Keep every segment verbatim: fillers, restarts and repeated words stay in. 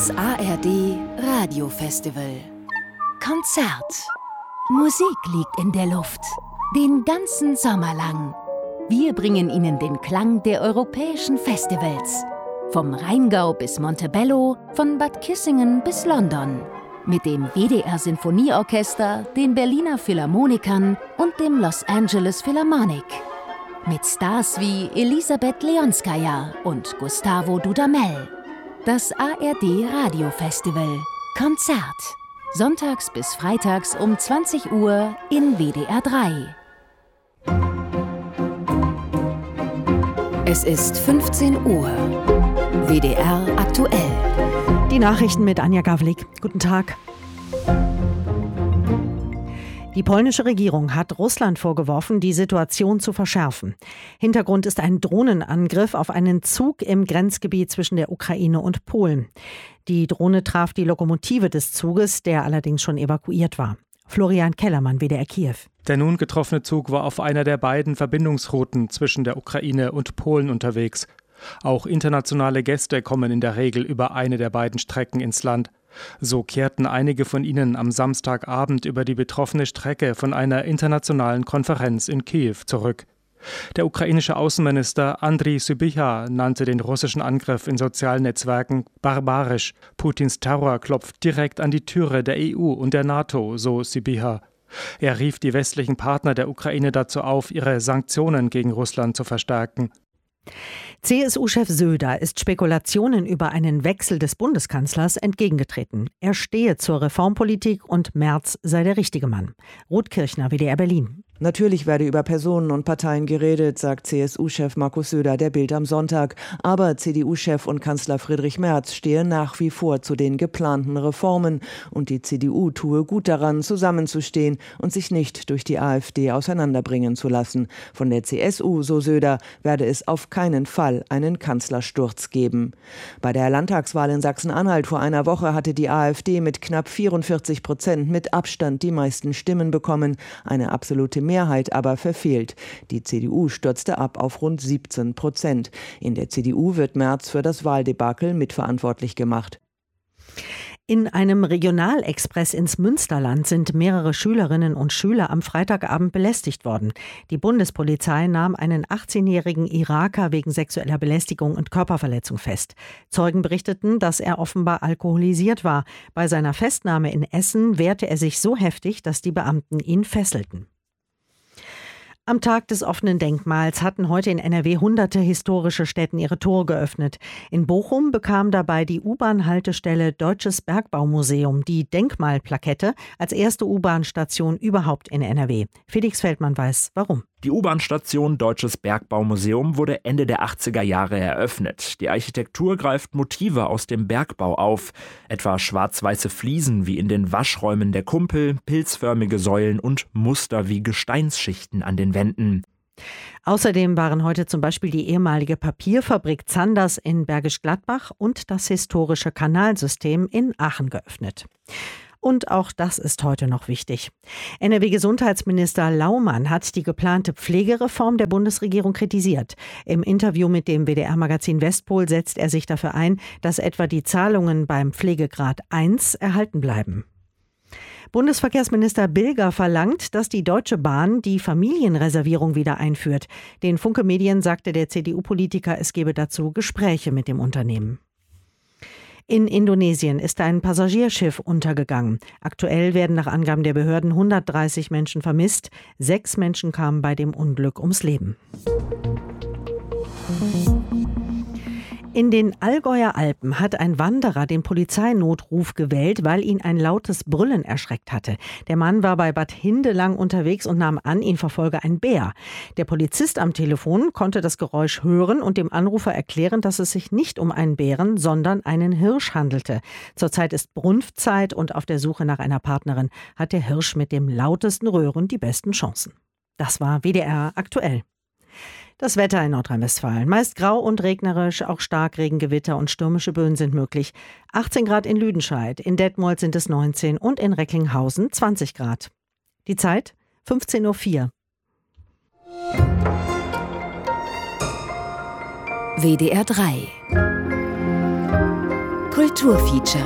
Das A R D Radiofestival. Konzert. Musik liegt in der Luft. Den ganzen Sommer lang. Wir bringen Ihnen den Klang der europäischen Festivals. Vom Rheingau bis Montebello, von Bad Kissingen bis London. Mit dem W D R-Sinfonieorchester, den Berliner Philharmonikern und dem Los Angeles Philharmonic. Mit Stars wie Elisabeth Leonskaya und Gustavo Dudamel. Das A R D Radiofestival. Konzert. Sonntags bis freitags um zwanzig Uhr in W D R drei. Es ist fünfzehn Uhr. W D R aktuell. Die Nachrichten mit Anja Gawlik. Guten Tag. Die polnische Regierung hat Russland vorgeworfen, die Situation zu verschärfen. Hintergrund ist ein Drohnenangriff auf einen Zug im Grenzgebiet zwischen der Ukraine und Polen. Die Drohne traf die Lokomotive des Zuges, der allerdings schon evakuiert war. Florian Kellermann, W D R Kiew. Der nun getroffene Zug war auf einer der beiden Verbindungsrouten zwischen der Ukraine und Polen unterwegs. Auch internationale Gäste kommen in der Regel über eine der beiden Strecken ins Land. So kehrten einige von ihnen am Samstagabend über die betroffene Strecke von einer internationalen Konferenz in Kiew zurück. Der ukrainische Außenminister Andriy Sybiha nannte den russischen Angriff in sozialen Netzwerken barbarisch. Putins Terror klopft direkt an die Türe der E U und der NATO, so Sybiha. Er rief die westlichen Partner der Ukraine dazu auf, ihre Sanktionen gegen Russland zu verstärken. C S U-Chef Söder ist Spekulationen über einen Wechsel des Bundeskanzlers entgegengetreten. Er stehe zur Reformpolitik und Merz sei der richtige Mann. Ruth Kirchner, W D R Berlin. Natürlich werde über Personen und Parteien geredet, sagt C S U-Chef Markus Söder der Bild am Sonntag. Aber C D U-Chef und Kanzler Friedrich Merz stehe nach wie vor zu den geplanten Reformen. Und die C D U tue gut daran, zusammenzustehen und sich nicht durch die AfD auseinanderbringen zu lassen. Von der C S U, so Söder, werde es auf keinen Fall einen Kanzlersturz geben. Bei der Landtagswahl in Sachsen-Anhalt vor einer Woche hatte die AfD mit knapp vierundvierzig Prozent mit Abstand die meisten Stimmen bekommen. Eine absolute Mehrheit aber verfehlt. Die C D U stürzte ab auf rund siebzehn Prozent. In der C D U wird Merz für das Wahldebakel mitverantwortlich gemacht. In einem Regionalexpress ins Münsterland sind mehrere Schülerinnen und Schüler am Freitagabend belästigt worden. Die Bundespolizei nahm einen achtzehnjährigen Iraker wegen sexueller Belästigung und Körperverletzung fest. Zeugen berichteten, dass er offenbar alkoholisiert war. Bei seiner Festnahme in Essen wehrte er sich so heftig, dass die Beamten ihn fesselten. Am Tag des offenen Denkmals hatten heute in N R W hunderte historische Stätten ihre Tore geöffnet. In Bochum bekam dabei die U-Bahn-Haltestelle Deutsches Bergbaumuseum die Denkmalplakette als erste U-Bahn-Station überhaupt in N R W. Felix Feldmann weiß, warum. Die U-Bahn-Station Deutsches Bergbaumuseum wurde Ende der achtziger Jahre eröffnet. Die Architektur greift Motive aus dem Bergbau auf, etwa schwarz-weiße Fliesen wie in den Waschräumen der Kumpel, pilzförmige Säulen und Muster wie Gesteinsschichten an den Wänden. Außerdem waren heute zum Beispiel die ehemalige Papierfabrik Zanders in Bergisch Gladbach und das historische Kanalsystem in Aachen geöffnet. Und auch das ist heute noch wichtig. N R W-Gesundheitsminister Laumann hat die geplante Pflegereform der Bundesregierung kritisiert. Im Interview mit dem W D R-Magazin Westpol setzt er sich dafür ein, dass etwa die Zahlungen beim Pflegegrad eins erhalten bleiben. Bundesverkehrsminister Bilger verlangt, dass die Deutsche Bahn die Familienreservierung wieder einführt. Den Funke Medien sagte der C D U-Politiker, es gebe dazu Gespräche mit dem Unternehmen. In Indonesien ist ein Passagierschiff untergegangen. Aktuell werden nach Angaben der Behörden hundertdreißig Menschen vermisst. Sechs Menschen kamen bei dem Unglück ums Leben. In den Allgäuer Alpen hat ein Wanderer den Polizeinotruf gewählt, weil ihn ein lautes Brüllen erschreckt hatte. Der Mann war bei Bad Hindelang unterwegs und nahm an, ihn verfolge ein Bär. Der Polizist am Telefon konnte das Geräusch hören und dem Anrufer erklären, dass es sich nicht um einen Bären, sondern einen Hirsch handelte. Zurzeit ist Brunftzeit und auf der Suche nach einer Partnerin hat der Hirsch mit dem lautesten Röhren die besten Chancen. Das war W D R aktuell. Das Wetter in Nordrhein-Westfalen. Meist grau und regnerisch, auch Starkregen, Gewitter und stürmische Böen sind möglich. achtzehn Grad in Lüdenscheid, in Detmold sind es neunzehn und in Recklinghausen zwanzig Grad. Die Zeit fünfzehn Uhr vier. W D R drei. Kulturfeature.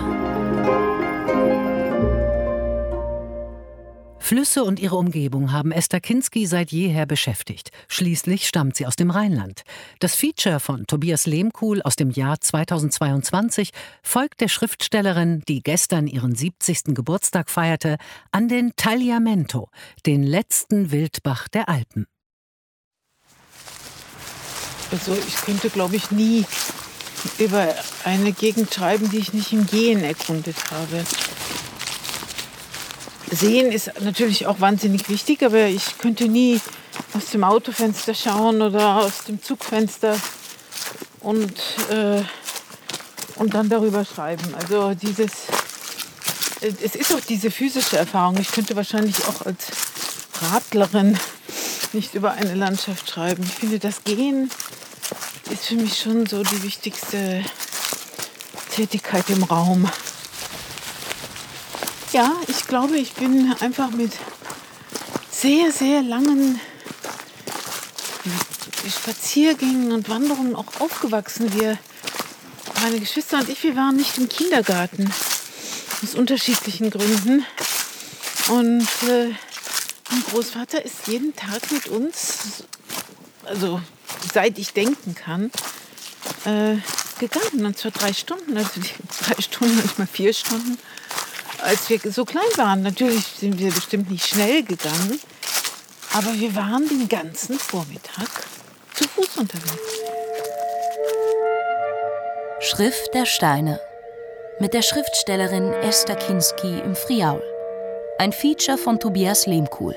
Flüsse und ihre Umgebung haben Esther Kinsky seit jeher beschäftigt. Schließlich stammt sie aus dem Rheinland. Das Feature von Tobias Lehmkuhl aus dem Jahr zweitausendzweiundzwanzig folgt der Schriftstellerin, die gestern ihren siebzigsten Geburtstag feierte, an den Tagliamento, den letzten Wildbach der Alpen. Also ich könnte, glaube ich, nie über eine Gegend schreiben, die ich nicht im Gehen erkundet habe. Sehen ist natürlich auch wahnsinnig wichtig, aber ich könnte nie aus dem Autofenster schauen oder aus dem Zugfenster und, äh, und dann darüber schreiben. Also dieses, es ist auch diese physische Erfahrung. Ich könnte wahrscheinlich auch als Radlerin nicht über eine Landschaft schreiben. Ich finde, das Gehen ist für mich schon so die wichtigste Tätigkeit im Raum. Ja, ich glaube, ich bin einfach mit sehr, sehr langen Spaziergängen und Wanderungen auch aufgewachsen. Wir, meine Geschwister und ich, wir waren nicht im Kindergarten, aus unterschiedlichen Gründen. Und äh, mein Großvater ist jeden Tag mit uns, also seit ich denken kann, äh, gegangen. Und zwar drei Stunden, also die drei Stunden, manchmal vier Stunden. Als wir so klein waren, natürlich sind wir bestimmt nicht schnell gegangen, aber wir waren den ganzen Vormittag zu Fuß unterwegs. Schrift der Steine mit der Schriftstellerin Esther Kinsky im Friaul. Ein Feature von Tobias Lehmkuhl.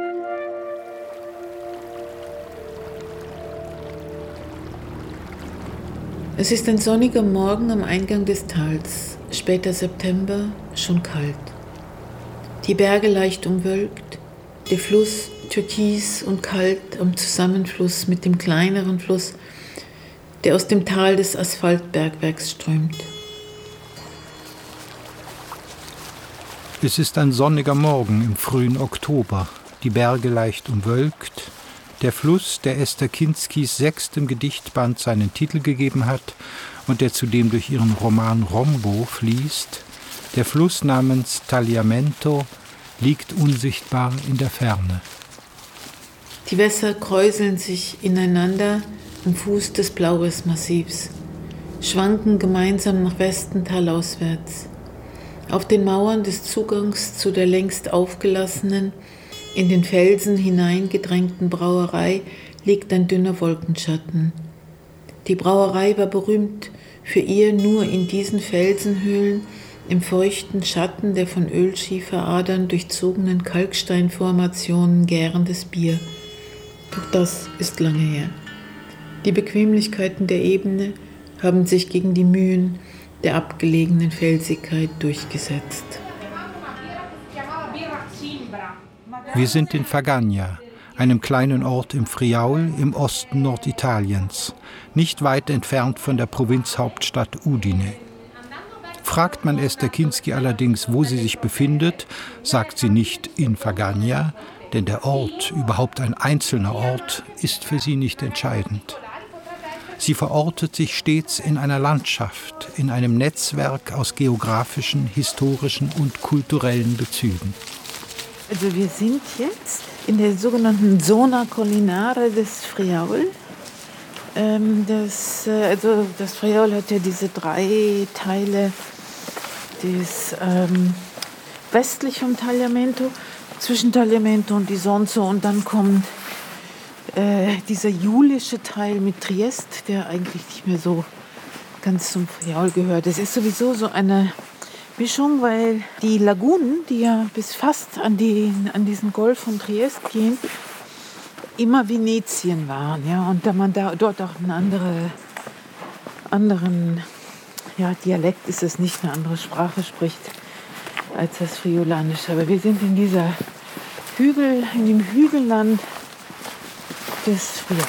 Es ist ein sonniger Morgen am Eingang des Tals. Später September, schon kalt. Die Berge leicht umwölkt, der Fluss türkis und kalt am Zusammenfluss mit dem kleineren Fluss, der aus dem Tal des Asphaltbergwerks strömt. Es ist ein sonniger Morgen im frühen Oktober, die Berge leicht umwölkt, der Fluss, der Esther Kinskys sechstem Gedichtband seinen Titel gegeben hat und der zudem durch ihren Roman Rombo fließt, der Fluss namens Tagliamento, liegt unsichtbar in der Ferne. Die Wässer kräuseln sich ineinander am Fuß des Blauersmassivs, schwanken gemeinsam nach Westen talauswärts. Auf den Mauern des Zugangs zu der längst aufgelassenen, in den Felsen hineingedrängten Brauerei liegt ein dünner Wolkenschatten. Die Brauerei war berühmt für ihr nur in diesen Felsenhöhlen im feuchten Schatten der von Ölschieferadern durchzogenen Kalksteinformationen gärendes Bier. Doch das ist lange her. Die Bequemlichkeiten der Ebene haben sich gegen die Mühen der abgelegenen Felsigkeit durchgesetzt. Wir sind in Fagagna, einem kleinen Ort im Friaul im Osten Norditaliens, nicht weit entfernt von der Provinzhauptstadt Udine. Fragt man Esther Kinsky allerdings, wo sie sich befindet, sagt sie nicht in Fagagna, denn der Ort, überhaupt ein einzelner Ort, ist für sie nicht entscheidend. Sie verortet sich stets in einer Landschaft, in einem Netzwerk aus geografischen, historischen und kulturellen Bezügen. Also wir sind jetzt in der sogenannten Zona Collinare des Friaul. Ähm, das, äh, also das Friaul hat ja diese drei Teile, des, ähm, westlich vom Tagliamento, zwischen Tagliamento und Isonzo, und dann kommt äh, dieser julische Teil mit Triest, der eigentlich nicht mehr so ganz zum Friaul gehört. Es ist sowieso so eine Mischung, weil die Lagunen, die ja bis fast an, die, an diesen Golf von Triest gehen, immer Venetien waren. Ja? Und da man da, dort auch einen andere, anderen ja, Dialekt ist es nicht, eine andere Sprache spricht als das Friulanische. Aber wir sind in dieser Hügel, in dem Hügelland des Friaul.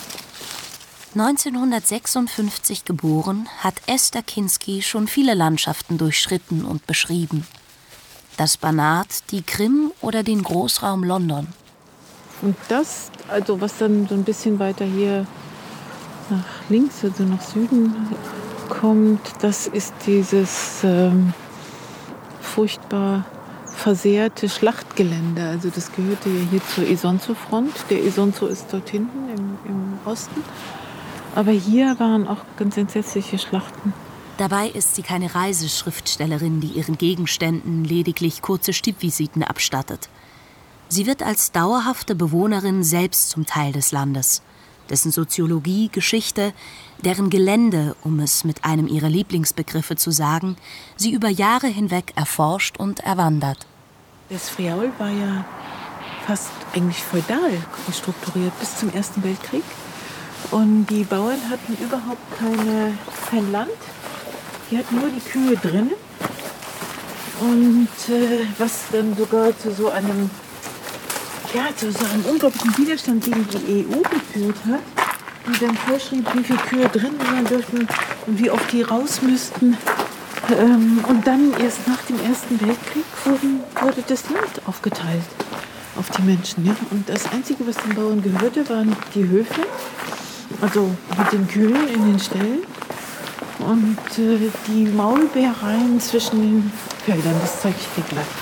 neunzehnhundertsechsundfünfzig geboren, hat Esther Kinsky schon viele Landschaften durchschritten und beschrieben. Das Banat, die Krim oder den Großraum London. Und das, also was dann so ein bisschen weiter hier nach links, also nach Süden kommt, das ist dieses ähm, furchtbar versehrte Schlachtgelände. Also das gehörte ja hier zur Isonzo-Front. Der Isonzo ist dort hinten im, im Osten. Aber hier waren auch ganz entsetzliche Schlachten. Dabei ist sie keine Reiseschriftstellerin, die ihren Gegenständen lediglich kurze Stippvisiten abstattet. Sie wird als dauerhafte Bewohnerin selbst zum Teil des Landes, dessen Soziologie, Geschichte, deren Gelände, um es mit einem ihrer Lieblingsbegriffe zu sagen, sie über Jahre hinweg erforscht und erwandert. Das Friaul war ja fast eigentlich feudal strukturiert bis zum Ersten Weltkrieg. Und die Bauern hatten überhaupt keine, kein Land. Die hatten nur die Kühe drin. Und äh, was dann sogar zu so einem Ja, zu so einem unglaublichen Widerstand gegen die E U geführt hat, die dann vorschrieb, wie viele Kühe drin sein dürfen und wie oft die raus müssten. Ähm, und dann erst nach dem Ersten Weltkrieg wurden, wurde das Land aufgeteilt auf die Menschen. Ja? Und das Einzige, was den Bauern gehörte, waren die Höfe, also mit den Kühen in den Ställen und äh, die Maulbeereien zwischen den Feldern. Das zeige ich dir gleich.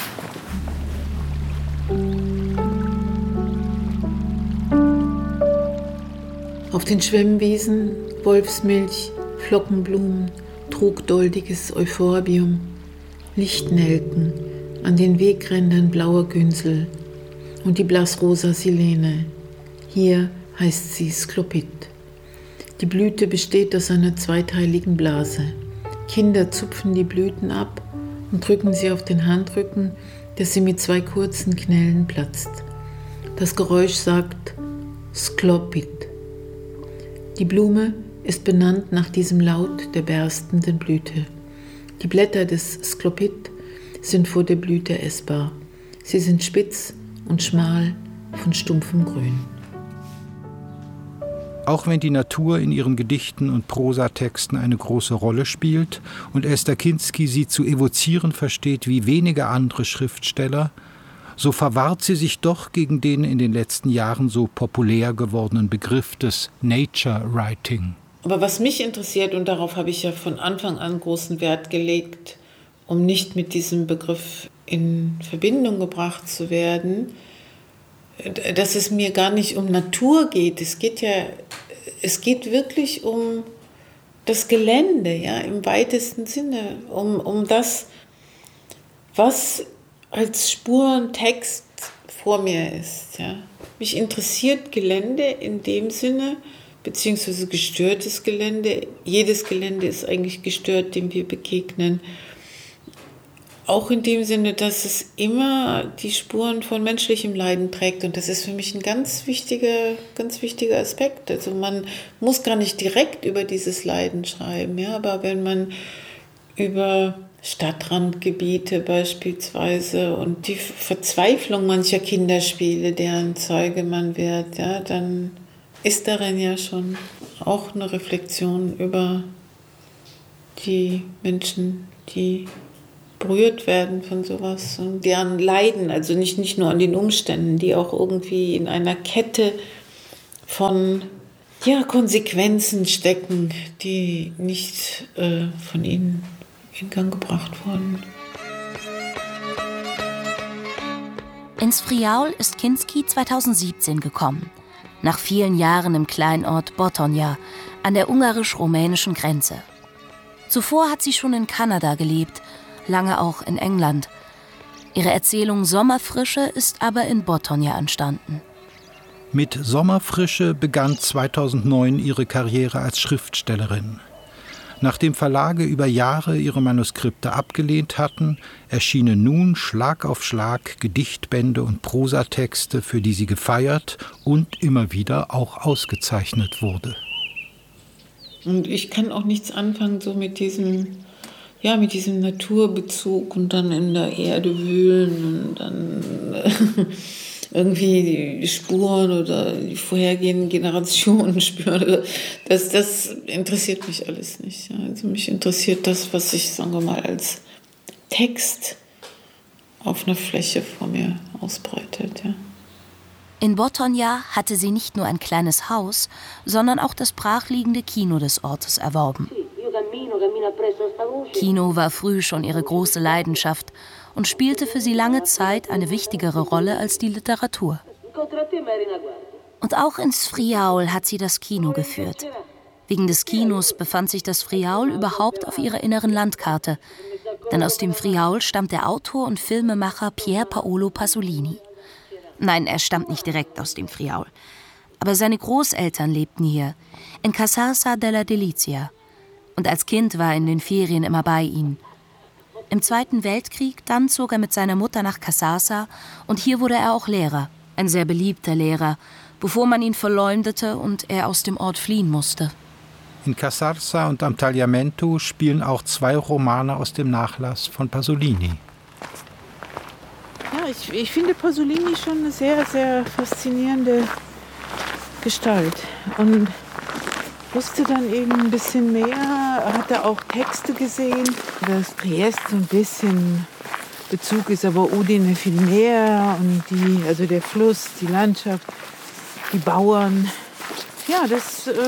Auf den Schwemmwiesen Wolfsmilch, Flockenblumen, trugdoldiges Euphorbium, Lichtnelken, an den Wegrändern blauer Günsel und die blassrosa Silene. Hier heißt sie Sklopit. Die Blüte besteht aus einer zweiteiligen Blase. Kinder zupfen die Blüten ab und drücken sie auf den Handrücken, dass sie mit zwei kurzen Knellen platzt. Das Geräusch sagt Sklopit. Die Blume ist benannt nach diesem Laut der berstenden Blüte. Die Blätter des Sklopit sind vor der Blüte essbar. Sie sind spitz und schmal von stumpfem Grün. Auch wenn die Natur in ihren Gedichten und Prosatexten eine große Rolle spielt und Esther Kinsky sie zu evozieren versteht wie wenige andere Schriftsteller, so verwahrt sie sich doch gegen den in den letzten Jahren so populär gewordenen Begriff des Nature Writing. Aber was mich interessiert, und darauf habe ich ja von Anfang an großen Wert gelegt, um nicht mit diesem Begriff in Verbindung gebracht zu werden, dass es mir gar nicht um Natur geht. Es geht ja, es geht wirklich um das Gelände, ja, im weitesten Sinne, um, um das, was als Spurentext vor mir ist. Ja. Mich interessiert Gelände in dem Sinne, beziehungsweise gestörtes Gelände. Jedes Gelände ist eigentlich gestört, dem wir begegnen. Auch in dem Sinne, dass es immer die Spuren von menschlichem Leiden trägt. Und das ist für mich ein ganz wichtiger, ganz wichtiger Aspekt. Also man muss gar nicht direkt über dieses Leiden schreiben, ja, aber wenn man über Stadtrandgebiete beispielsweise und die Verzweiflung mancher Kinderspiele, deren Zeuge man wird, ja, dann ist darin ja schon auch eine Reflexion über die Menschen, die berührt werden von sowas und deren Leiden, also nicht, nicht nur an den Umständen, die auch irgendwie in einer Kette von ja, Konsequenzen stecken, die nicht äh, von ihnen in Gang gebracht wurden. Ins Friaul ist Kinsky zweitausendsiebzehn gekommen, nach vielen Jahren im Kleinort Botonia an der ungarisch-rumänischen Grenze. Zuvor hat sie schon in Kanada gelebt, lange auch in England. Ihre Erzählung Sommerfrische ist aber in Botonia entstanden. Mit Sommerfrische begann zweitausendneun ihre Karriere als Schriftstellerin. Nachdem Verlage über Jahre ihre Manuskripte abgelehnt hatten, erschienen nun Schlag auf Schlag Gedichtbände und Prosatexte, für die sie gefeiert und immer wieder auch ausgezeichnet wurde. Und ich kann auch nichts anfangen so mit diesem, ja, mit diesem Naturbezug und dann in der Erde wühlen und dann äh, irgendwie die Spuren oder die vorhergehenden Generationen spüren. Das, das interessiert mich alles nicht. Ja. Also mich interessiert das, was sich, sagen wir mal, als Text auf einer Fläche vor mir ausbreitet. Ja. In Botonia hatte sie nicht nur ein kleines Haus, sondern auch das brachliegende Kino des Ortes erworben. Kino war früh schon ihre große Leidenschaft und spielte für sie lange Zeit eine wichtigere Rolle als die Literatur. Und auch ins Friaul hat sie das Kino geführt. Wegen des Kinos befand sich das Friaul überhaupt auf ihrer inneren Landkarte. Denn aus dem Friaul stammt der Autor und Filmemacher Pier Paolo Pasolini. Nein, er stammt nicht direkt aus dem Friaul. Aber seine Großeltern lebten hier, in Casarsa della Delizia. Und als Kind war er in den Ferien immer bei ihnen. Im Zweiten Weltkrieg dann zog er mit seiner Mutter nach Casarsa und hier wurde er auch Lehrer, ein sehr beliebter Lehrer, bevor man ihn verleumdete und er aus dem Ort fliehen musste. In Casarsa und am Tagliamento spielen auch zwei Romane aus dem Nachlass von Pasolini. Ja, ich, ich finde Pasolini schon eine sehr, sehr faszinierende Gestalt. Und wusste dann eben ein bisschen mehr, hatte auch Texte gesehen, dass Triest so ein bisschen Bezug ist, aber Udine viel mehr und die, also der Fluss, die Landschaft, die Bauern. Ja, das, äh,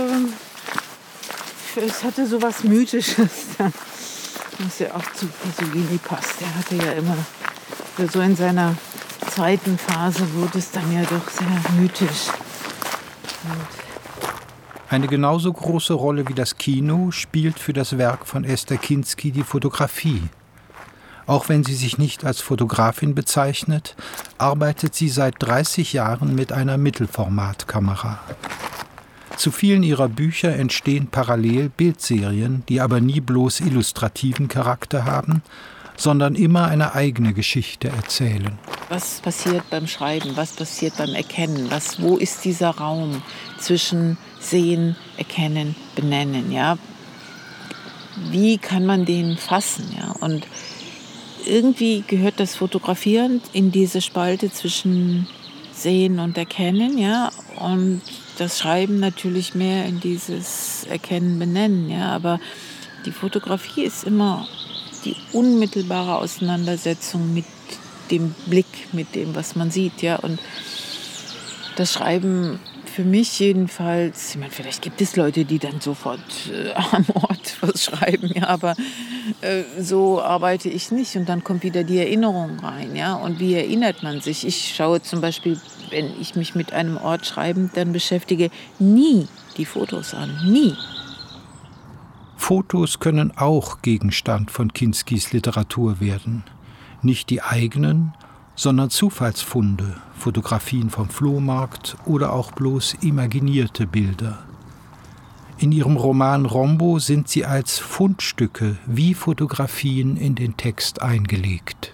es hatte so was Mythisches, was ja auch zu Pasolini passt. Er hatte ja immer, so in seiner zweiten Phase wurde es dann ja doch sehr mythisch. Und eine genauso große Rolle wie das Kino spielt für das Werk von Esther Kinsky die Fotografie. Auch wenn sie sich nicht als Fotografin bezeichnet, arbeitet sie seit dreißig Jahren mit einer Mittelformatkamera. Zu vielen ihrer Bücher entstehen parallel Bildserien, die aber nie bloß illustrativen Charakter haben, sondern immer eine eigene Geschichte erzählen. Was passiert beim Schreiben? Was passiert beim Erkennen? Was, wo ist dieser Raum zwischen Sehen, Erkennen, Benennen? Ja? Wie kann man den fassen? Ja? Und irgendwie gehört das Fotografieren in diese Spalte zwischen Sehen und Erkennen. Ja? Und das Schreiben natürlich mehr in dieses Erkennen, Benennen. Ja? Aber die Fotografie ist immer die unmittelbare Auseinandersetzung mit dem Blick, mit dem, was man sieht, ja. Und das Schreiben für mich jedenfalls, ich meine, vielleicht gibt es Leute, die dann sofort äh, am Ort was schreiben, ja, aber äh, so arbeite ich nicht. Und dann kommt wieder die Erinnerung rein, ja. Und wie erinnert man sich? Ich schaue zum Beispiel, wenn ich mich mit einem Ort schreibend dann beschäftige, nie die Fotos an, nie. Fotos können auch Gegenstand von Kinskys Literatur werden. Nicht die eigenen, sondern Zufallsfunde, Fotografien vom Flohmarkt oder auch bloß imaginierte Bilder. In ihrem Roman Rombo sind sie als Fundstücke wie Fotografien in den Text eingelegt.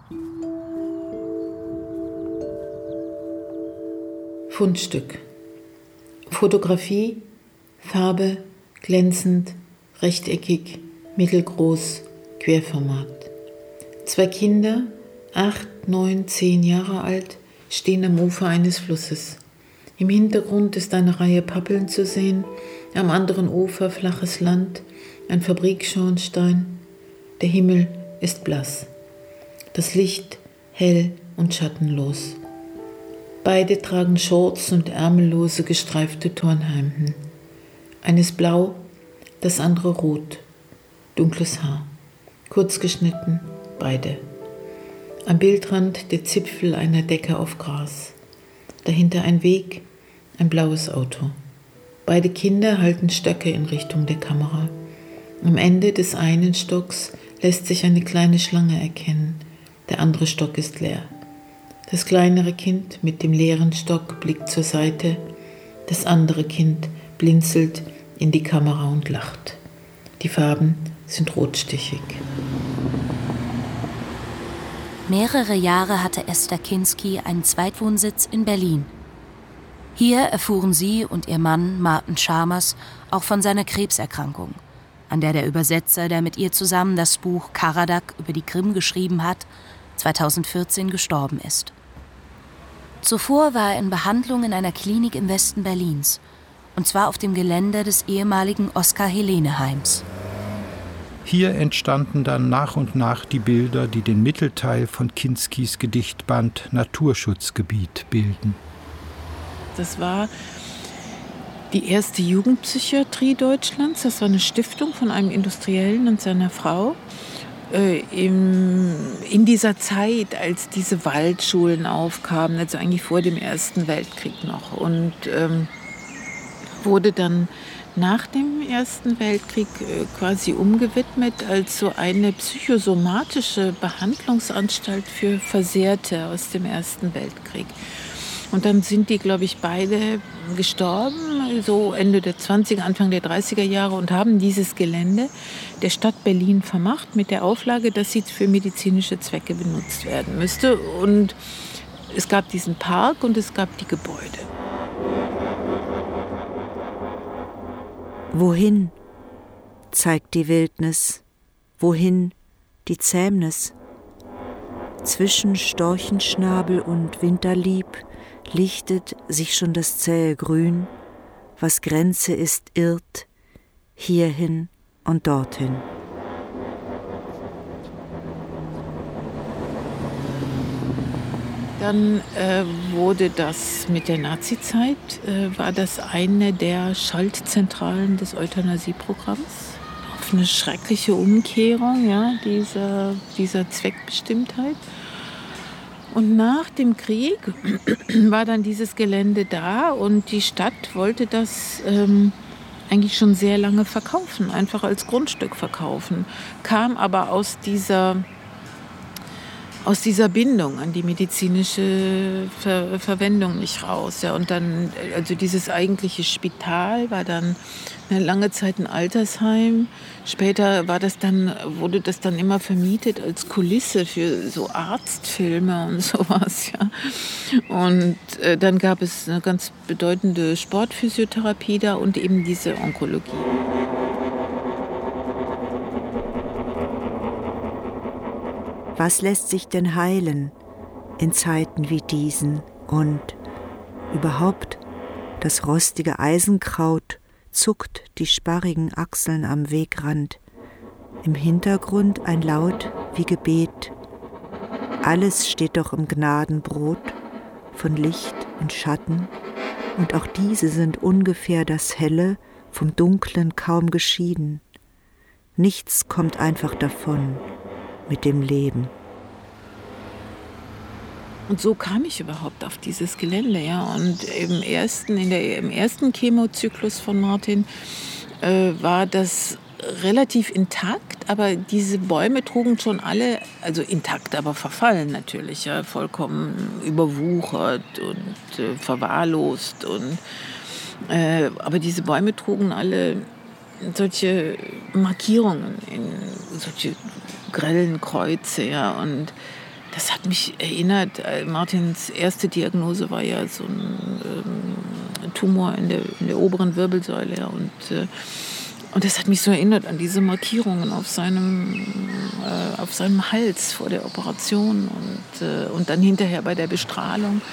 Fundstück. Fotografie, Farbe, glänzend, rechteckig, mittelgroß, Querformat. Zwei Kinder, acht, neun, zehn Jahre alt, stehen am Ufer eines Flusses. Im Hintergrund ist eine Reihe Pappeln zu sehen, am anderen Ufer flaches Land, ein Fabrikschornstein. Der Himmel ist blass. Das Licht hell und schattenlos. Beide tragen Shorts und ärmellose gestreifte Turnhemden. Eines blau, das andere rot, dunkles Haar, kurz geschnitten, beide. Am Bildrand der Zipfel einer Decke auf Gras. Dahinter ein Weg, ein blaues Auto. Beide Kinder halten Stöcke in Richtung der Kamera. Am Ende des einen Stocks lässt sich eine kleine Schlange erkennen. Der andere Stock ist leer. Das kleinere Kind mit dem leeren Stock blickt zur Seite. Das andere Kind blinzelt in die Kamera und lacht. Die Farben sind rotstichig. Mehrere Jahre hatte Esther Kinsky einen Zweitwohnsitz in Berlin. Hier erfuhren sie und ihr Mann Martin Schamers auch von seiner Krebserkrankung, an der der Übersetzer, der mit ihr zusammen das Buch Karadak über die Krim geschrieben hat, zweitausendvierzehn gestorben ist. Zuvor war er in Behandlung in einer Klinik im Westen Berlins, und zwar auf dem Gelände des ehemaligen Oskar-Helene-Heims. Hier entstanden dann nach und nach die Bilder, die den Mittelteil von Kinskys Gedichtband Naturschutzgebiet bilden. Das war die erste Jugendpsychiatrie Deutschlands. Das war eine Stiftung von einem Industriellen und seiner Frau. Äh, im, in dieser Zeit, als diese Waldschulen aufkamen, also eigentlich vor dem Ersten Weltkrieg noch. Und ähm, wurde dann nach dem Ersten Weltkrieg äh, quasi umgewidmet als so eine psychosomatische Behandlungsanstalt für Versehrte aus dem Ersten Weltkrieg. Und dann sind die, glaube ich, beide gestorben, so Ende der zwanziger, Anfang der dreißiger Jahre, und haben dieses Gelände der Stadt Berlin vermacht mit der Auflage, dass sie für medizinische Zwecke benutzt werden müsste. Und es gab diesen Park und es gab die Gebäude. Wohin zeigt die Wildnis? Wohin die Zähmnis? Zwischen Storchenschnabel und Winterlieb lichtet sich schon das zähe Grün, was Grenze ist, irrt, hierhin und dorthin. Dann äh, wurde das mit der Nazizeit, äh, war das eine der Schaltzentralen des Euthanasieprogramms. Auf eine schreckliche Umkehrung, ja, dieser, dieser Zweckbestimmtheit. Und nach dem Krieg war dann dieses Gelände da und die Stadt wollte das ähm, eigentlich schon sehr lange verkaufen, einfach als Grundstück verkaufen, kam aber aus dieser, aus dieser Bindung an die medizinische Ver- Verwendung nicht raus. Ja. Und dann, also dieses eigentliche Spital war dann eine lange Zeit ein Altersheim. Später war das dann, wurde das dann immer vermietet als Kulisse für so Arztfilme und sowas. Ja. Und äh, dann gab es eine ganz bedeutende Sportphysiotherapie da und eben diese Onkologie. Was lässt sich denn heilen in Zeiten wie diesen? Und überhaupt, das rostige Eisenkraut zuckt die sparrigen Achseln am Wegrand. Im Hintergrund ein Laut wie Gebet. Alles steht doch im Gnadenbrot von Licht und Schatten, und auch diese sind ungefähr das Helle vom Dunklen kaum geschieden. Nichts kommt einfach davon mit dem Leben. Und so kam ich überhaupt auf dieses Gelände, ja. Und im ersten, in der, im ersten Chemozyklus von Martin äh, war das relativ intakt, aber diese Bäume trugen schon alle, also intakt, aber verfallen natürlich, ja, vollkommen überwuchert und äh, verwahrlost. Und, äh, aber diese Bäume trugen alle solche Markierungen, in solche grellen Kreuze, ja. Und das hat mich erinnert, Martins erste Diagnose war ja so ein ähm, Tumor in der, in der oberen Wirbelsäule. Ja, und, äh, und das hat mich so erinnert an diese Markierungen auf seinem, äh, auf seinem Hals vor der Operation und, äh, und dann hinterher bei der Bestrahlung.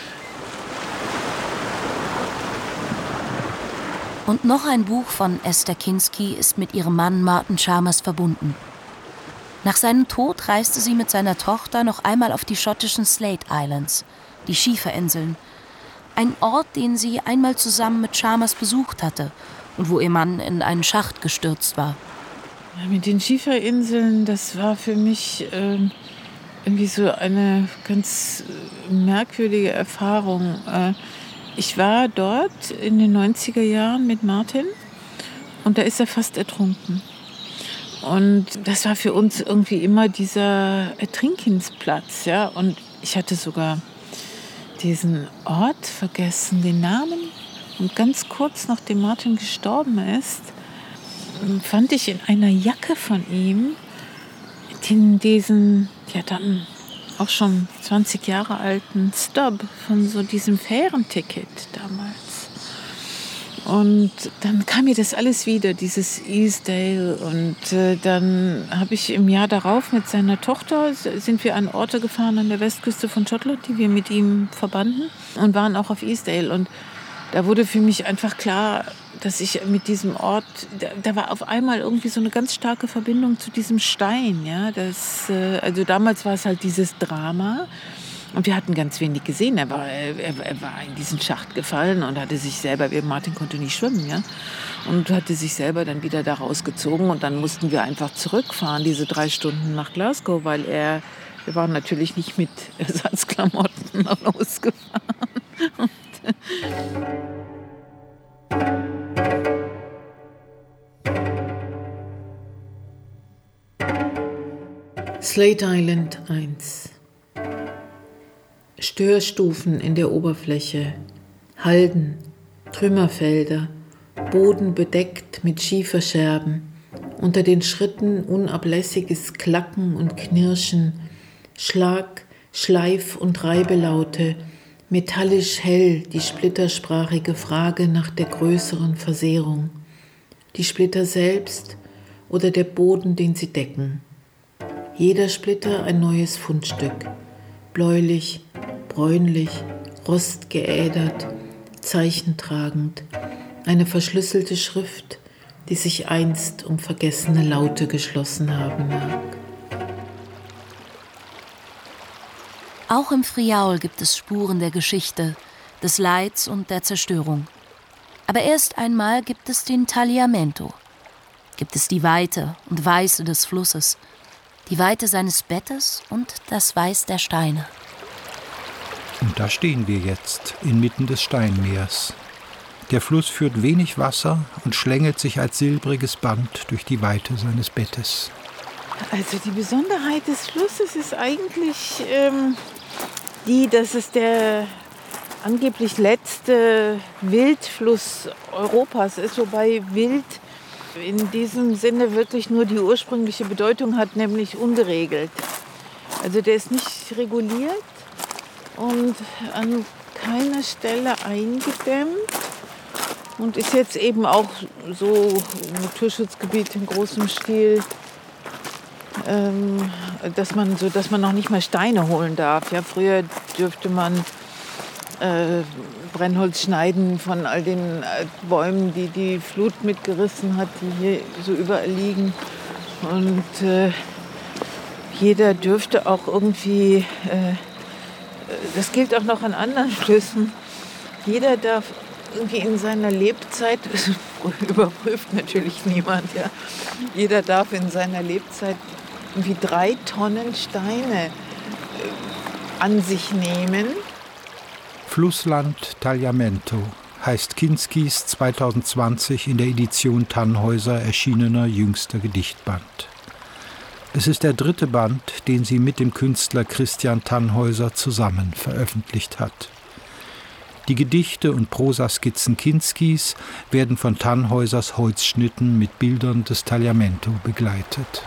Und noch ein Buch von Esther Kinski ist mit ihrem Mann Martin Chalmers verbunden. Nach seinem Tod reiste sie mit seiner Tochter noch einmal auf die schottischen Slate Islands, die Schieferinseln. Ein Ort, den sie einmal zusammen mit Chalmers besucht hatte und wo ihr Mann in einen Schacht gestürzt war. Ja, mit den Schieferinseln, das war für mich äh, irgendwie so eine ganz merkwürdige Erfahrung. Äh, ich war dort in den neunziger Jahren mit Martin und da ist er fast ertrunken. Und das war für uns irgendwie immer dieser Ertrinkensplatz, ja. Und ich hatte sogar diesen Ort vergessen, den Namen. Und ganz kurz nachdem Martin gestorben ist, fand ich in einer Jacke von ihm den, diesen, ja dann auch schon zwanzig Jahre alten Stub von so diesem Fährenticket damals. Und dann kam mir das alles wieder, dieses Easdale. Und äh, dann habe ich im Jahr darauf mit seiner Tochter, sind wir an Orte gefahren an der Westküste von Schottland, die wir mit ihm verbanden und waren auch auf Easdale. Und da wurde für mich einfach klar, dass ich mit diesem Ort, da, da war auf einmal irgendwie so eine ganz starke Verbindung zu diesem Stein. Ja? Das, äh, also damals war es halt dieses Drama. Und wir hatten ganz wenig gesehen. Er war, er, er war in diesen Schacht gefallen und hatte sich selber, Martin konnte nicht schwimmen, ja, und hatte sich selber dann wieder da rausgezogen. Und dann mussten wir einfach zurückfahren, diese drei Stunden nach Glasgow, weil er, wir waren natürlich nicht mit Ersatzklamotten losgefahren. Und, Slate Island eins. Störstufen in der Oberfläche, Halden, Trümmerfelder, Boden bedeckt mit Schieferscherben, unter den Schritten unablässiges Klacken und Knirschen, Schlag, Schleif- und Reibelaute, metallisch hell die splittersprachige Frage nach der größeren Versehrung, die Splitter selbst oder der Boden, den sie decken. Jeder Splitter ein neues Fundstück, bläulich, bräunlich, rostgeädert, zeichentragend, eine verschlüsselte Schrift, die sich einst um vergessene Laute geschlossen haben mag. Auch im Friaul gibt es Spuren der Geschichte, des Leids und der Zerstörung. Aber erst einmal gibt es den Tagliamento. Gibt es die Weite und Weiße des Flusses, die Weite seines Bettes und das Weiß der Steine. Und da stehen wir jetzt, inmitten des Steinmeers. Der Fluss führt wenig Wasser und schlängelt sich als silbriges Band durch die Weite seines Bettes. Also die Besonderheit des Flusses ist eigentlich ähm, die, dass es der angeblich letzte Wildfluss Europas ist, wobei Wild in diesem Sinne wirklich nur die ursprüngliche Bedeutung hat, nämlich ungeregelt. Also der ist nicht reguliert und an keiner Stelle eingedämmt und ist jetzt eben auch so ein Naturschutzgebiet in großem Stil, ähm, dass man so, dass man noch nicht mal Steine holen darf. Ja, früher dürfte man äh, Brennholz schneiden von all den Bäumen, die die Flut mitgerissen hat, die hier so überall liegen. Und äh, jeder dürfte auch irgendwie, äh, das gilt auch noch an anderen Flüssen, jeder darf irgendwie in seiner Lebzeit, das überprüft natürlich niemand, ja, jeder darf in seiner Lebzeit irgendwie drei Tonnen Steine äh, an sich nehmen. Flussland Tagliamento heißt Kinskis zweitausendzwanzig in der Edition Tannhäuser erschienener jüngster Gedichtband. Es ist der dritte Band, den sie mit dem Künstler Christian Tannhäuser zusammen veröffentlicht hat. Die Gedichte und Prosaskizzen Kinskis werden von Tannhäusers Holzschnitten mit Bildern des Tagliamento begleitet.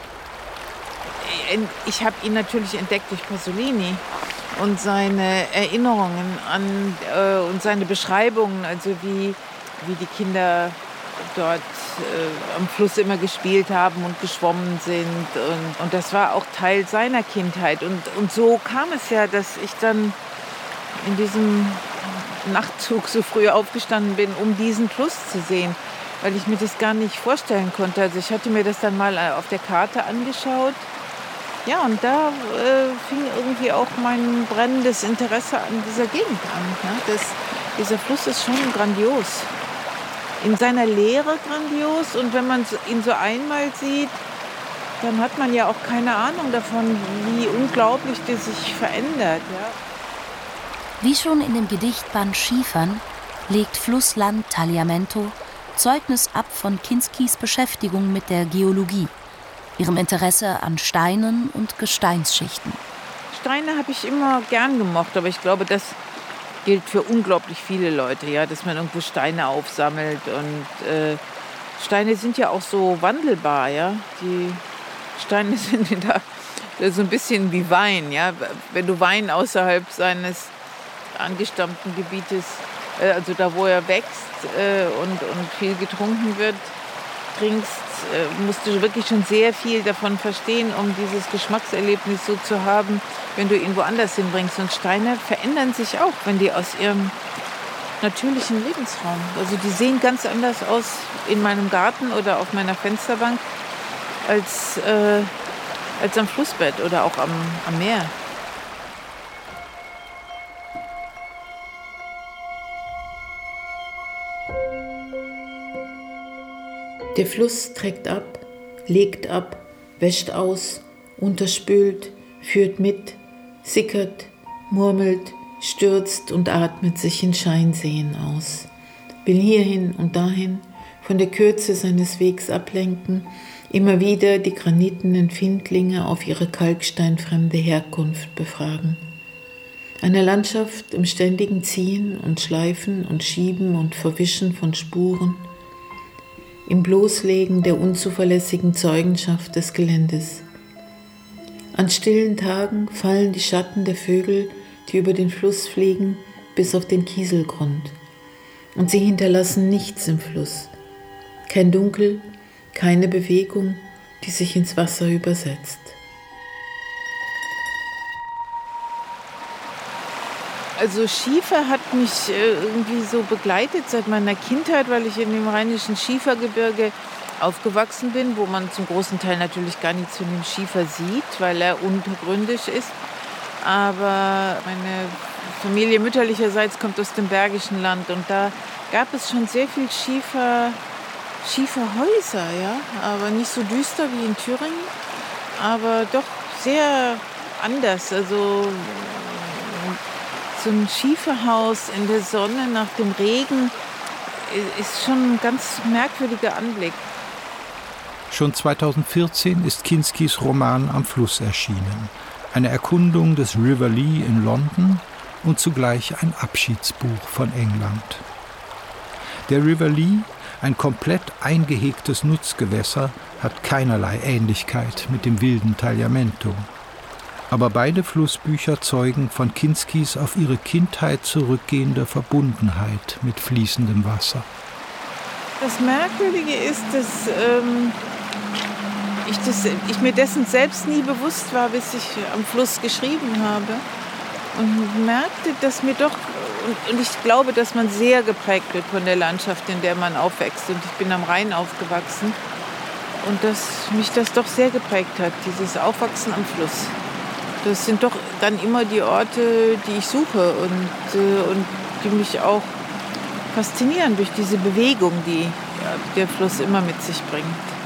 Ich habe ihn natürlich entdeckt durch Pasolini und seine Erinnerungen an äh, und seine Beschreibungen, also wie, wie die Kinder dort äh, am Fluss immer gespielt haben und geschwommen sind. Und, und das war auch Teil seiner Kindheit. Und, und so kam es ja, dass ich dann in diesem Nachtzug so früh aufgestanden bin, um diesen Fluss zu sehen, weil ich mir das gar nicht vorstellen konnte. Also ich hatte mir das dann mal auf der Karte angeschaut. Ja, und da äh, fing irgendwie auch mein brennendes Interesse an dieser Gegend an. Ja? Das, dieser Fluss ist schon grandios. In seiner Leere grandios. Und wenn man ihn so einmal sieht, dann hat man ja auch keine Ahnung davon, wie unglaublich der sich verändert. Ja? Wie schon in dem Gedichtband Schiefern legt Flussland Tagliamento Zeugnis ab von Kinskis Beschäftigung mit der Geologie, ihrem Interesse an Steinen und Gesteinsschichten. Steine habe ich immer gern gemocht, aber ich glaube, das gilt für unglaublich viele Leute, ja, dass man irgendwo Steine aufsammelt. Und äh, Steine sind ja auch so wandelbar, ja. Die Steine sind da so ein bisschen wie Wein, ja. Wenn du Wein außerhalb seines angestammten Gebietes, äh, also da, wo er wächst äh, und, und viel getrunken wird, trinkst, äh, musst du wirklich schon sehr viel davon verstehen, um dieses Geschmackserlebnis so zu haben, wenn du ihn woanders hinbringst. Und Steine verändern sich auch, wenn die aus ihrem natürlichen Lebensraum, also die sehen ganz anders aus in meinem Garten oder auf meiner Fensterbank als, äh, als am Flussbett oder auch am, am Meer. Der Fluss trägt ab, legt ab, wäscht aus, unterspült, führt mit, sickert, murmelt, stürzt und atmet sich in Scheinseen aus, will hierhin und dahin, von der Kürze seines Wegs ablenken, immer wieder die granitenen Findlinge auf ihre kalksteinfremde Herkunft befragen. Eine Landschaft im ständigen Ziehen und Schleifen und Schieben und Verwischen von Spuren, im Bloßlegen der unzuverlässigen Zeugenschaft des Geländes. An stillen Tagen fallen die Schatten der Vögel, die über den Fluss fliegen, bis auf den Kieselgrund. Und sie hinterlassen nichts im Fluss. Kein Dunkel, keine Bewegung, die sich ins Wasser übersetzt. Also Schiefer hat mich irgendwie so begleitet seit meiner Kindheit, weil ich in dem rheinischen Schiefergebirge aufgewachsen bin, wo man zum großen Teil natürlich gar nichts von dem Schiefer sieht, weil er untergründig ist. Aber meine Familie mütterlicherseits kommt aus dem Bergischen Land und da gab es schon sehr viel Schiefer, Schieferhäuser, ja, aber nicht so düster wie in Thüringen, aber doch sehr anders. Also so ein Schieferhaus in der Sonne nach dem Regen ist schon ein ganz merkwürdiger Anblick. Schon zweitausendvierzehn ist Kinskys Roman Am Fluss erschienen. Eine Erkundung des River Lee in London und zugleich ein Abschiedsbuch von England. Der River Lee, ein komplett eingehegtes Nutzgewässer, hat keinerlei Ähnlichkeit mit dem wilden Tagliamento. Aber beide Flussbücher zeugen von Kinskys auf ihre Kindheit zurückgehender Verbundenheit mit fließendem Wasser. Das Merkwürdige ist, dass ähm, ich, das, ich mir dessen selbst nie bewusst war, bis ich am Fluss geschrieben habe. Und merkte, dass mir doch, und, und ich glaube, dass man sehr geprägt wird von der Landschaft, in der man aufwächst. Und ich bin am Rhein aufgewachsen. Und dass mich das doch sehr geprägt hat, dieses Aufwachsen am Fluss. Das sind doch dann immer die Orte, die ich suche und, äh, und die mich auch faszinieren durch diese Bewegung, die ja, der Fluss immer mit sich bringt.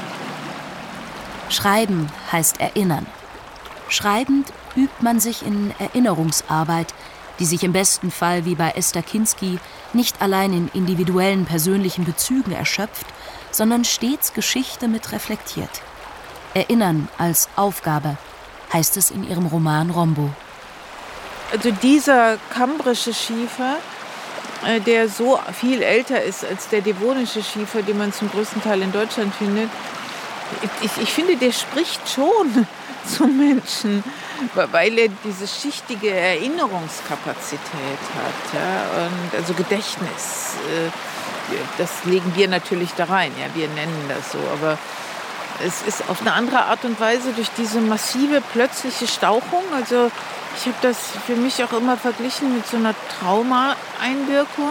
Schreiben heißt erinnern. Schreibend übt man sich in Erinnerungsarbeit, die sich im besten Fall wie bei Esther Kinsky nicht allein in individuellen persönlichen Bezügen erschöpft, sondern stets Geschichte mit reflektiert. Erinnern als Aufgabe, heißt es in ihrem Roman Rombo. Also dieser kambrische Schiefer, der so viel älter ist als der devonische Schiefer, den man zum größten Teil in Deutschland findet, ich, ich finde, der spricht schon zum Menschen, weil er diese schichtige Erinnerungskapazität hat. Ja? Und also Gedächtnis, das legen wir natürlich da rein, ja? Wir nennen das so, aber es ist auf eine andere Art und Weise durch diese massive plötzliche Stauchung. Also ich habe das für mich auch immer verglichen mit so einer Trauma-Einwirkung,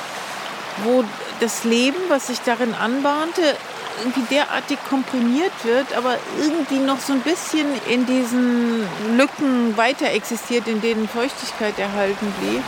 wo das Leben, was sich darin anbahnte, irgendwie derartig komprimiert wird, aber irgendwie noch so ein bisschen in diesen Lücken weiter existiert, in denen Feuchtigkeit erhalten blieb.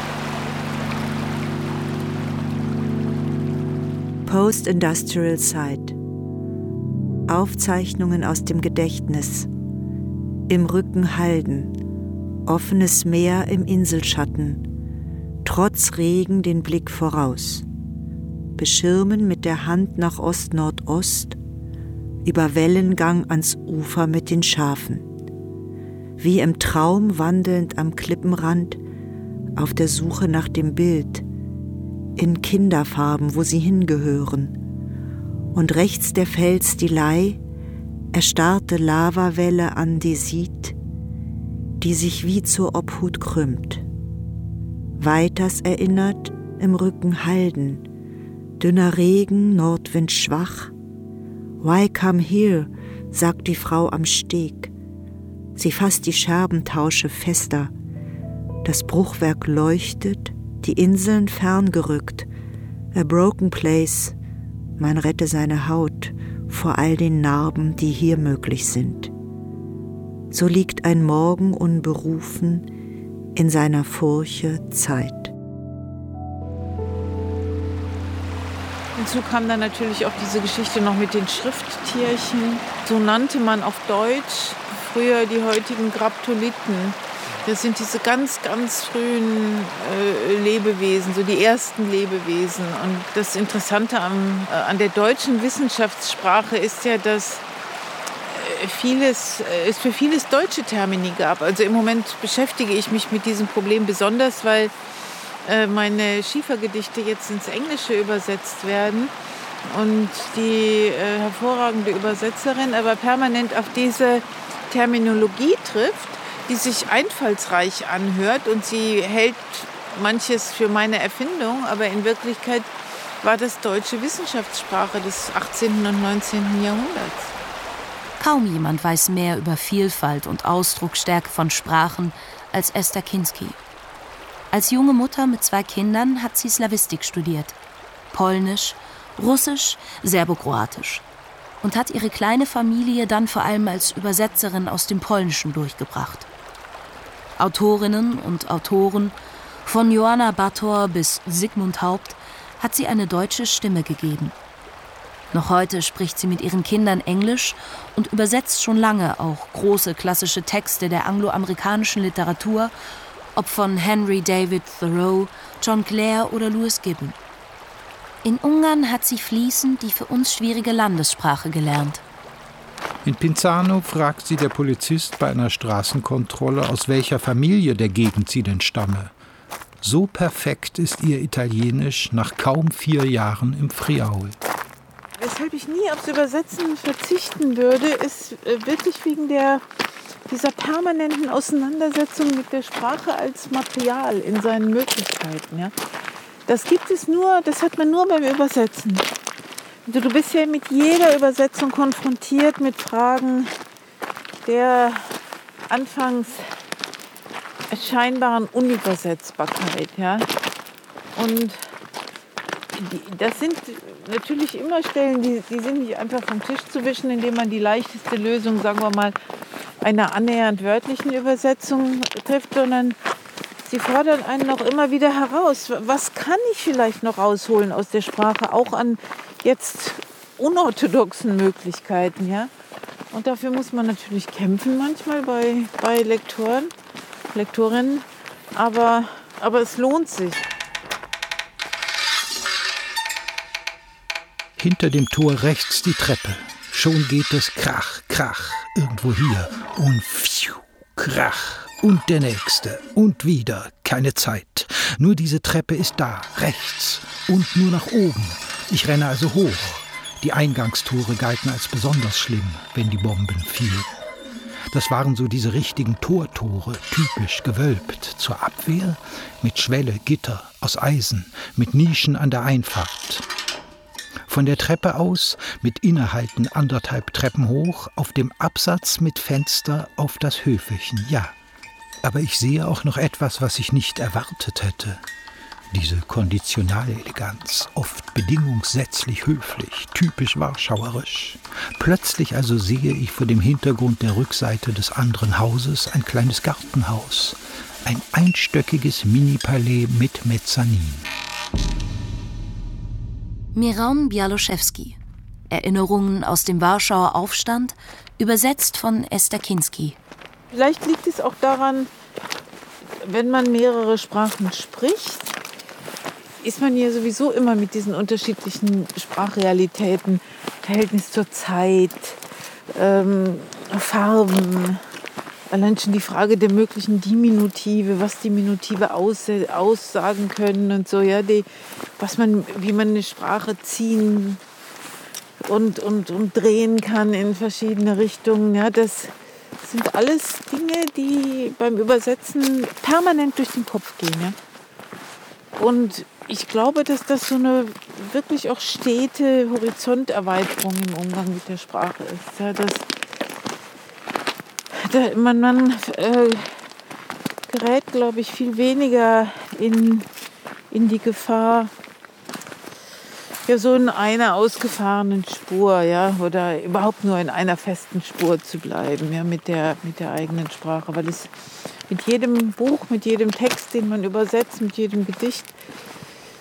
Post-Industrial Site. Aufzeichnungen aus dem Gedächtnis. Im Rücken Halden. Offenes Meer im Inselschatten. Trotz Regen den Blick voraus. Beschirmen mit der Hand nach Ost-Nordost. Über Wellengang ans Ufer mit den Schafen. Wie im Traum wandelnd am Klippenrand, auf der Suche nach dem Bild. In Kinderfarben, wo sie hingehören. Und rechts der Fels die Lei, erstarrte Lavawelle Andesit, die sich wie zur Obhut krümmt. Weiters erinnert im Rücken Halden, dünner Regen, Nordwind schwach. Why come here, sagt die Frau am Steg. Sie fasst die Scherbentausche fester. Das Bruchwerk leuchtet, die Inseln ferngerückt. A broken place, man rette seine Haut vor all den Narben, die hier möglich sind. So liegt ein Morgen unberufen in seiner Furche Zeit. Hinzu kam dann natürlich auch diese Geschichte noch mit den Schrifttierchen. So nannte man auf Deutsch früher die heutigen Graptolithen. Das sind diese ganz, ganz frühen äh, Lebewesen, so die ersten Lebewesen. Und das Interessante am, äh, an der deutschen Wissenschaftssprache ist ja, dass äh, vieles, äh, es für vieles deutsche Termini gab. Also im Moment beschäftige ich mich mit diesem Problem besonders, weil äh, meine Schiefergedichte jetzt ins Englische übersetzt werden. Und die äh, hervorragende Übersetzerin aber permanent auf diese Terminologie trifft, die sich einfallsreich anhört, und sie hält manches für meine Erfindung, aber in Wirklichkeit war das deutsche Wissenschaftssprache des achtzehnten und neunzehnten Jahrhunderts. Kaum jemand weiß mehr über Vielfalt und Ausdrucksstärke von Sprachen als Esther Kinsky. Als junge Mutter mit zwei Kindern hat sie Slawistik studiert. Polnisch, Russisch, Serbokroatisch. Und hat ihre kleine Familie dann vor allem als Übersetzerin aus dem Polnischen durchgebracht. Autorinnen und Autoren, von Joanna Bator bis Sigmund Haupt, hat sie eine deutsche Stimme gegeben. Noch heute spricht sie mit ihren Kindern Englisch und übersetzt schon lange auch große klassische Texte der angloamerikanischen Literatur, ob von Henry David Thoreau, John Clare oder Louis Gibbon. In Ungarn hat sie fließend die für uns schwierige Landessprache gelernt. In Pinzano fragt sie der Polizist bei einer Straßenkontrolle, aus welcher Familie der Gegend sie denn stamme. So perfekt ist ihr Italienisch nach kaum vier Jahren im Friaul. Weshalb ich nie aufs Übersetzen verzichten würde, ist wirklich wegen der, dieser permanenten Auseinandersetzung mit der Sprache als Material in seinen Möglichkeiten. Ja. Das gibt es nur, das hat man nur beim Übersetzen. Also du bist ja mit jeder Übersetzung konfrontiert mit Fragen der anfangs scheinbaren Unübersetzbarkeit. Ja? Und die, das sind natürlich immer Stellen, die, die sind nicht einfach vom Tisch zu wischen, indem man die leichteste Lösung, sagen wir mal, einer annähernd wörtlichen Übersetzung trifft, sondern sie fordern einen noch immer wieder heraus. Was kann ich vielleicht noch rausholen aus der Sprache, auch an jetzt unorthodoxen Möglichkeiten, ja? Und dafür muss man natürlich kämpfen manchmal bei, bei Lektoren, Lektorinnen, aber, aber es lohnt sich. Hinter dem Tor rechts die Treppe. Schon geht es krach, krach, irgendwo hier und pfiuh, krach. Und der nächste. Und wieder. Keine Zeit. Nur diese Treppe ist da. Rechts. Und nur nach oben. Ich renne also hoch. Die Eingangstore galten als besonders schlimm, wenn die Bomben fielen. Das waren so diese richtigen Tortore, typisch gewölbt. Zur Abwehr mit Schwelle, Gitter aus Eisen, mit Nischen an der Einfahrt. Von der Treppe aus, mit Innehalten anderthalb Treppen hoch, auf dem Absatz mit Fenster auf das Höfelchen, ja. Aber ich sehe auch noch etwas, was ich nicht erwartet hätte. Diese konditionale Eleganz, oft bedingungssätzlich höflich, typisch warschauerisch. Plötzlich also sehe ich vor dem Hintergrund der Rückseite des anderen Hauses ein kleines Gartenhaus. Ein einstöckiges Mini-Palais mit Mezzanin. Miron Białoszewski. Erinnerungen aus dem Warschauer Aufstand, übersetzt von Esther Kinsky. Vielleicht liegt es auch daran, wenn man mehrere Sprachen spricht, ist man ja sowieso immer mit diesen unterschiedlichen Sprachrealitäten, Verhältnis zur Zeit, ähm, Farben, allein schon die Frage der möglichen Diminutive, was Diminutive aus, aussagen können und so, ja, die, was man, wie man eine Sprache ziehen und, und, und drehen kann in verschiedene Richtungen, ja, das sind alles Dinge, die beim Übersetzen permanent durch den Kopf gehen. Ja? Und ich glaube, dass das so eine wirklich auch stete Horizonterweiterung im Umgang mit der Sprache ist. Ja, dass, da, man man äh, gerät, glaube ich, viel weniger in, in die Gefahr, ja, so in einer ausgefahrenen Spur, ja, oder überhaupt nur in einer festen Spur zu bleiben, ja, mit der, mit der eigenen Sprache, weil es mit jedem Buch, mit jedem Text, den man übersetzt, mit jedem Gedicht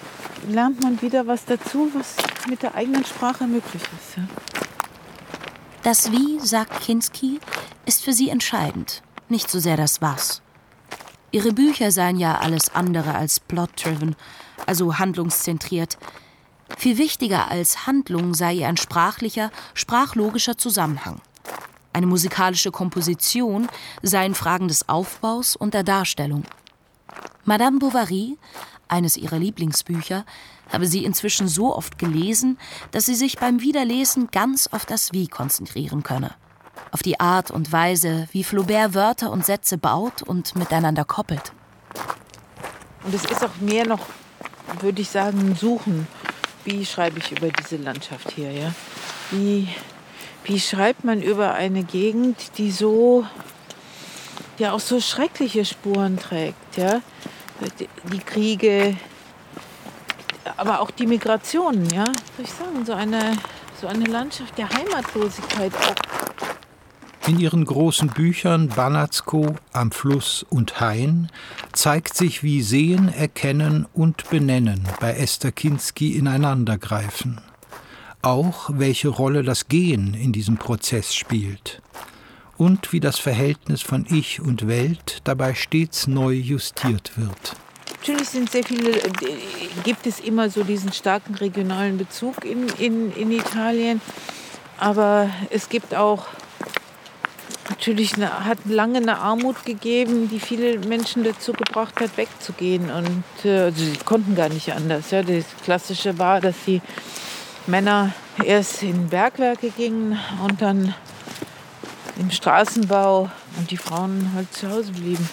lernt man wieder was dazu, was mit der eigenen Sprache möglich ist. Ja. Das Wie, sagt Kinski, ist für sie entscheidend, nicht so sehr das Was. Ihre Bücher seien ja alles andere als plot-driven, also handlungszentriert. Viel wichtiger als Handlung sei ihr ein sprachlicher, sprachlogischer Zusammenhang. Eine musikalische Komposition seien Fragen des Aufbaus und der Darstellung. Madame Bovary, eines ihrer Lieblingsbücher, habe sie inzwischen so oft gelesen, dass sie sich beim Wiederlesen ganz auf das Wie konzentrieren könne. Auf die Art und Weise, wie Flaubert Wörter und Sätze baut und miteinander koppelt. Und es ist auch mehr noch, würde ich sagen, Suchen. Wie schreibe ich über diese Landschaft hier? Ja? Wie, wie schreibt man über eine Gegend, die so, ja auch so schreckliche Spuren trägt? Ja? Die, die Kriege, aber auch die Migrationen, ja, soll ich sagen, so eine, so eine Landschaft der Heimatlosigkeit auch. In ihren großen Büchern Banatsko, Am Fluss und Hain zeigt sich, wie Sehen, Erkennen und Benennen bei Esther Kinski ineinandergreifen. Auch welche Rolle das Gehen in diesem Prozess spielt. Und wie das Verhältnis von Ich und Welt dabei stets neu justiert wird. Natürlich sind sehr viele, gibt es immer so diesen starken regionalen Bezug in, in, in Italien. Aber es gibt auch, natürlich eine, hat lange eine Armut gegeben, die viele Menschen dazu gebracht hat, wegzugehen. Und äh, also sie konnten gar nicht anders. Ja. Das Klassische war, dass die Männer erst in Bergwerke gingen und dann im Straßenbau und die Frauen halt zu Hause blieben.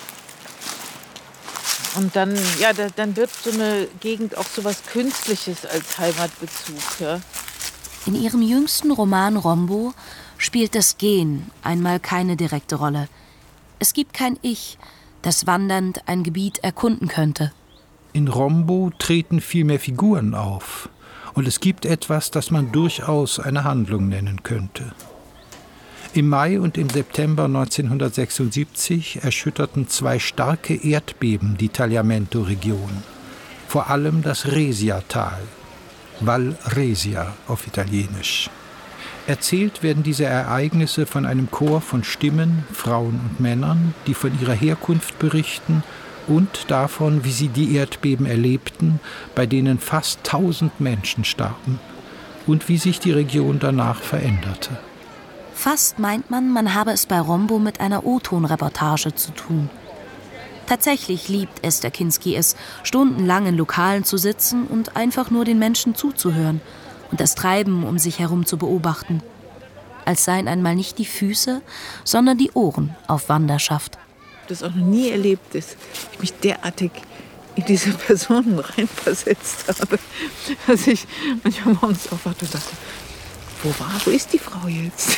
Und dann, ja, da, dann wird so eine Gegend auch so was Künstliches als Heimatbezug. Ja. In ihrem jüngsten Roman Rombo spielt das Gehen einmal keine direkte Rolle. Es gibt kein Ich, das wandernd ein Gebiet erkunden könnte. In Rombo treten viel mehr Figuren auf. Und es gibt etwas, das man durchaus eine Handlung nennen könnte. Im Mai und im September neunzehnhundertsechsundsiebzig erschütterten zwei starke Erdbeben die Tagliamento-Region. Vor allem das Resia-Tal, Val Resia auf Italienisch. Erzählt werden diese Ereignisse von einem Chor von Stimmen, Frauen und Männern, die von ihrer Herkunft berichten und davon, wie sie die Erdbeben erlebten, bei denen fast tausend Menschen starben und wie sich die Region danach veränderte. Fast meint man, man habe es bei Rombo mit einer O-Ton-Reportage zu tun. Tatsächlich liebt Esther Kinski es, stundenlang in Lokalen zu sitzen und einfach nur den Menschen zuzuhören und das Treiben um sich herum zu beobachten. Als seien einmal nicht die Füße, sondern die Ohren auf Wanderschaft. Das auch noch nie erlebt ist, ich mich derartig in diese Personen reinversetzt habe, dass ich manchmal morgens aufwachte und dachte, wo war, wo ist die Frau jetzt?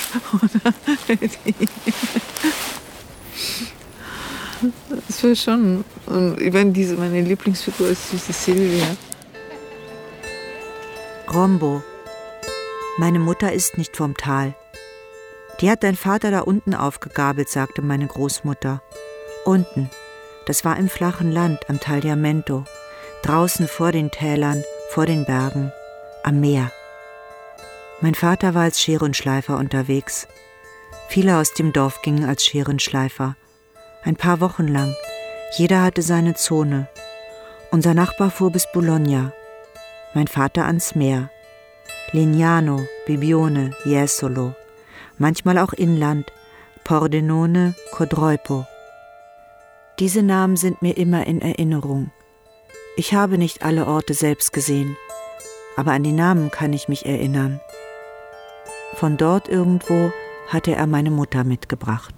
Das war schon, und ich meine, diese, meine Lieblingsfigur ist diese Silvia. Rombo. Meine Mutter ist nicht vom Tal. Die hat dein Vater da unten aufgegabelt, sagte meine Großmutter. Unten. Das war im flachen Land am Tagliamento. Draußen vor den Tälern, vor den Bergen, am Meer. Mein Vater war als Scherenschleifer unterwegs. Viele aus dem Dorf gingen als Scherenschleifer. Ein paar Wochen lang. Jeder hatte seine Zone. Unser Nachbar fuhr bis Bologna. Mein Vater ans Meer. Lignano, Bibione, Jesolo. Manchmal auch Inland. Pordenone, Codroipo. Diese Namen sind mir immer in Erinnerung. Ich habe nicht alle Orte selbst gesehen, aber an die Namen kann ich mich erinnern. Von dort irgendwo hatte er meine Mutter mitgebracht.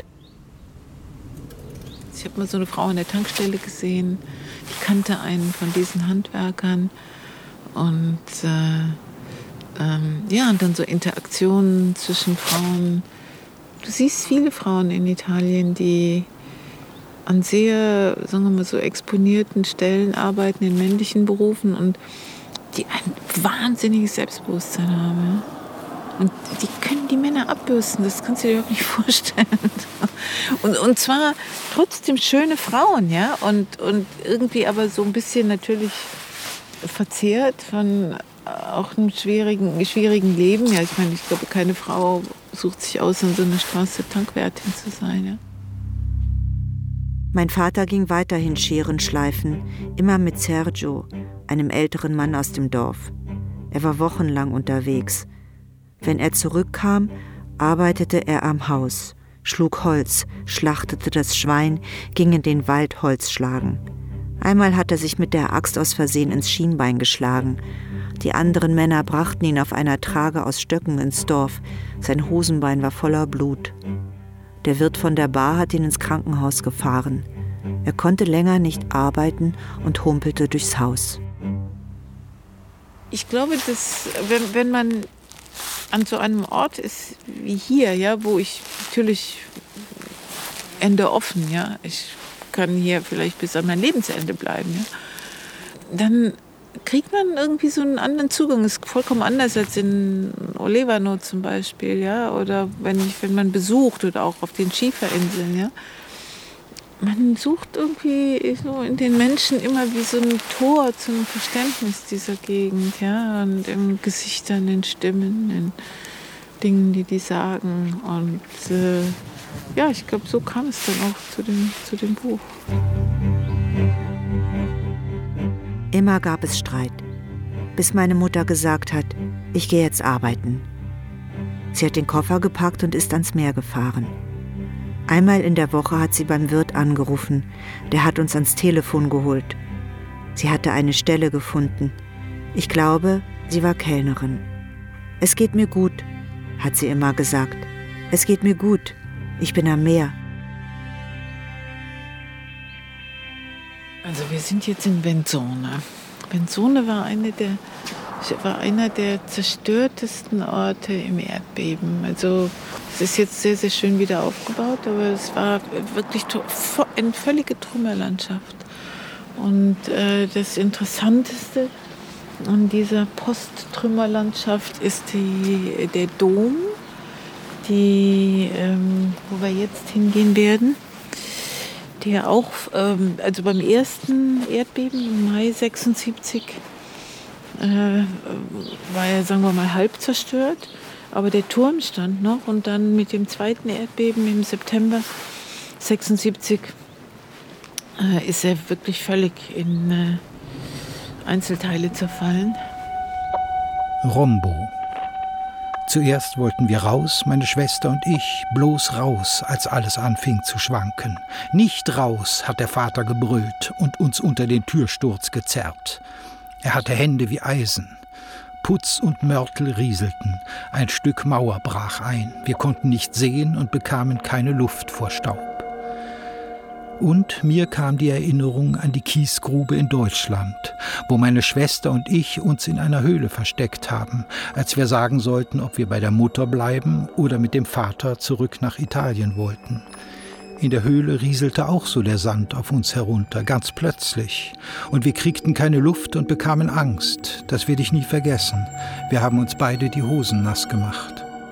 Ich habe mal so eine Frau an der Tankstelle gesehen, die kannte einen von diesen Handwerkern. Und äh, ähm, ja, und dann so Interaktionen zwischen Frauen. Du siehst viele Frauen in Italien, die an sehr, sagen wir mal, so exponierten Stellen arbeiten, in männlichen Berufen und die ein wahnsinniges Selbstbewusstsein haben. Ja? Und die können die Männer abbürsten, das kannst du dir überhaupt nicht vorstellen. Und, und zwar trotzdem schöne Frauen, ja, und, und irgendwie aber so ein bisschen natürlich verzehrt von auch einem schwierigen, schwierigen Leben. Ja, ich meine, ich glaube, keine Frau sucht sich aus, an so einer Straße Tankwärtin zu sein. Ja. Mein Vater ging weiterhin Scheren schleifen, immer mit Sergio, einem älteren Mann aus dem Dorf. Er war wochenlang unterwegs. Wenn er zurückkam, arbeitete er am Haus, schlug Holz, schlachtete das Schwein, ging in den Wald Holz schlagen. Einmal hat er sich mit der Axt aus Versehen ins Schienbein geschlagen. Die anderen Männer brachten ihn auf einer Trage aus Stöcken ins Dorf. Sein Hosenbein war voller Blut. Der Wirt von der Bar hat ihn ins Krankenhaus gefahren. Er konnte länger nicht arbeiten und humpelte durchs Haus. Ich glaube, dass wenn, wenn man an so einem Ort ist wie hier, ja, wo ich natürlich Ende offen, ja, ich kann hier vielleicht bis an mein Lebensende bleiben, ja, dann kriegt man irgendwie so einen anderen Zugang. Das ist vollkommen anders als in Olevano zum Beispiel, ja, oder wenn, ich, wenn man besucht oder auch auf den Schieferinseln, ja. Man sucht irgendwie so in den Menschen immer wie so ein Tor zum Verständnis dieser Gegend, ja, und in Gesichtern, in Stimmen, in Dingen, die die sagen. Und äh, ja, ich glaube, so kam es dann auch zu dem, zu dem Buch. Immer gab es Streit, bis meine Mutter gesagt hat, ich gehe jetzt arbeiten. Sie hat den Koffer gepackt und ist ans Meer gefahren. Einmal in der Woche hat sie beim Wirt angerufen. Der hat uns ans Telefon geholt. Sie hatte eine Stelle gefunden. Ich glaube, sie war Kellnerin. Es geht mir gut, hat sie immer gesagt. Es geht mir gut. Ich bin am Meer. Also wir sind jetzt in Benzone. Benzone war eine der war einer der zerstörtesten Orte im Erdbeben. Also es ist jetzt sehr, sehr schön wieder aufgebaut, aber es war wirklich eine völlige Trümmerlandschaft. Und äh, das Interessanteste an dieser Posttrümmerlandschaft ist die, der Dom, die, ähm, wo wir jetzt hingehen werden, der auch, ähm, also beim ersten Erdbeben im Mai sechsundsiebzig, Äh, war ja, sagen wir mal, halb zerstört. Aber der Turm stand noch. Und dann mit dem zweiten Erdbeben im September sechsundsiebzig äh, ist er wirklich völlig in äh, Einzelteile zerfallen. Rombo. Zuerst wollten wir raus, meine Schwester und ich, bloß raus, als alles anfing zu schwanken. Nicht raus, hat der Vater gebrüllt und uns unter den Türsturz gezerrt. Er hatte Hände wie Eisen. Putz und Mörtel rieselten. Ein Stück Mauer brach ein. Wir konnten nicht sehen und bekamen keine Luft vor Staub. Und mir kam die Erinnerung an die Kiesgrube in Deutschland, wo meine Schwester und ich uns in einer Höhle versteckt haben, als wir sagen sollten, ob wir bei der Mutter bleiben oder mit dem Vater zurück nach Italien wollten. In der Höhle rieselte auch so der Sand auf uns herunter, ganz plötzlich. Und wir kriegten keine Luft und bekamen Angst. Das werde ich nie vergessen. Wir haben uns beide die Hosen nass gemacht.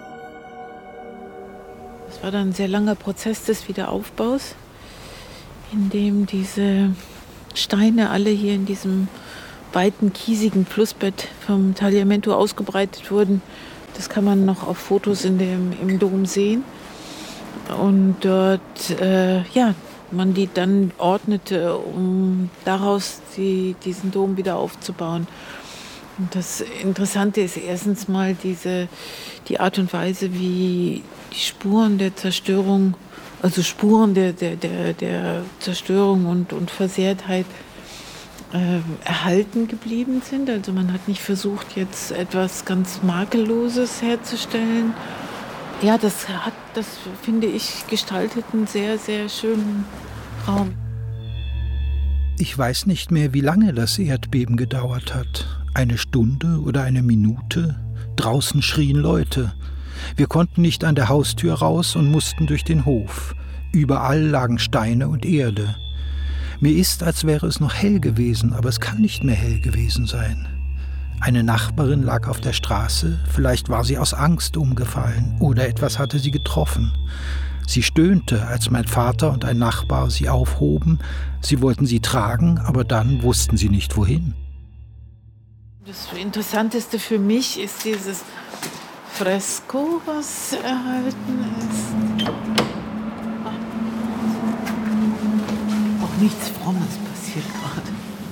Es war dann ein sehr langer Prozess des Wiederaufbaus, in dem diese Steine alle hier in diesem weiten, kiesigen Flussbett vom Tagliamento ausgebreitet wurden. Das kann man noch auf Fotos in dem, im Dom sehen. Und dort, äh, ja, man die dann ordnete, um daraus die, diesen Dom wieder aufzubauen. Und das Interessante ist erstens mal diese, die Art und Weise, wie die Spuren der Zerstörung, also Spuren der, der, der, der Zerstörung und, und Versehrtheit äh, erhalten geblieben sind. Also man hat nicht versucht, jetzt etwas ganz Makelloses herzustellen. Ja, das hat, das finde ich, gestaltet einen sehr, sehr schönen Raum. Ich weiß nicht mehr, wie lange das Erdbeben gedauert hat. Eine Stunde oder eine Minute? Draußen schrien Leute. Wir konnten nicht an der Haustür raus und mussten durch den Hof. Überall lagen Steine und Erde. Mir ist, als wäre es noch hell gewesen, aber es kann nicht mehr hell gewesen sein. Eine Nachbarin lag auf der Straße, vielleicht war sie aus Angst umgefallen oder etwas hatte sie getroffen. Sie stöhnte, als mein Vater und ein Nachbar sie aufhoben. Sie wollten sie tragen, aber dann wussten sie nicht wohin. Das Interessanteste für mich ist dieses Fresko, was erhalten ist. Auch nichts Frommes passiert gerade.